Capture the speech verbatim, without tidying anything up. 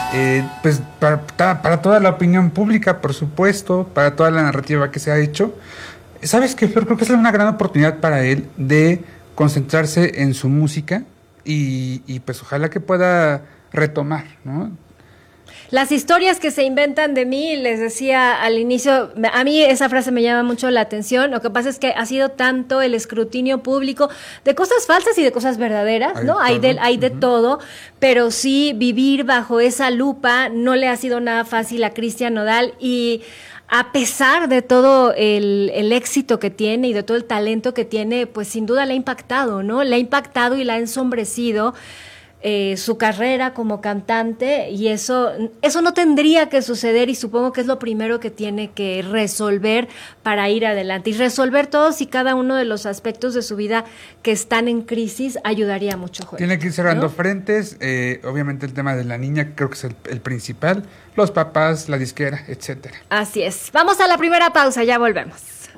eh, pues para, para, para toda la opinión pública, por supuesto, para toda la narrativa que se ha hecho. ¿Sabes qué, Flor? Creo que es una gran oportunidad para él de concentrarse en su música y, y pues ojalá que pueda retomar, ¿no? Las historias que se inventan de mí, les decía al inicio, a mí esa frase me llama mucho la atención. Lo que pasa es que ha sido tanto el escrutinio público de cosas falsas y de cosas verdaderas, ¿no? Hay de, hay de uh-huh. todo, pero sí vivir bajo esa lupa no le ha sido nada fácil a Cristian Nodal, y a pesar de todo el, el éxito que tiene y de todo el talento que tiene, pues sin duda le ha impactado, ¿no? Le ha impactado y la ha ensombrecido Eh, su carrera como cantante, y eso, eso no tendría que suceder, y supongo que es lo primero que tiene que resolver para ir adelante, y resolver todos y cada uno de los aspectos de su vida que están en crisis ayudaría mucho, Joel. Tiene que ir cerrando, ¿no?, frentes, eh, obviamente el tema de la niña creo que es el, el principal, los papás, la disquera, etcétera. Así es. Vamos a la primera pausa, ya volvemos.